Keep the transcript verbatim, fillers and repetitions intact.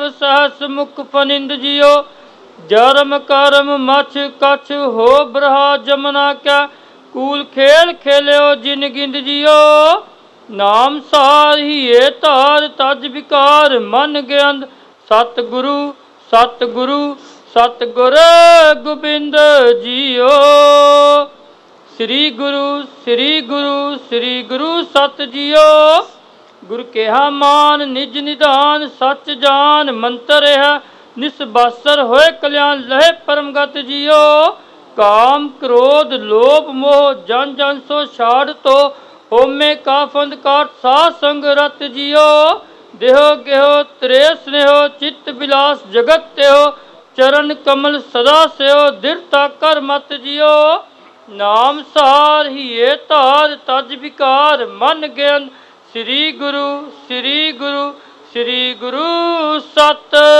सहस मुख फनिंद जियो, जरम करम मछ कछ हो ब्रहा जमना क्या, कूल खेल खेल्यो जिन गिंद जियो। नाम सार हिए तार तज विकार मन ज्ञान, सतगुरु सतगुरु सतगुर गोबिंद जियो। श्री गुरु श्री गुरु श्री गुरु सत जियो। गुरु केहा मान निज निधान, सच जान मंत्र है निसबासर होए कल्याण, लहे परमगत जियो। काम क्रोध लोभ मोह जन जन सो छाड़ तो, होमे का फंद काट सा संग रत जियो। देहो गेहो त्रे स्नेहो चित्त विलास जगत तेहो, चरण कमल सदा सेहो दृढ़ता कर मत जियो। नाम सार हिए तार तज विकार मन ज्ञान, श्री गुरु श्री गुरु श्री गुरु सत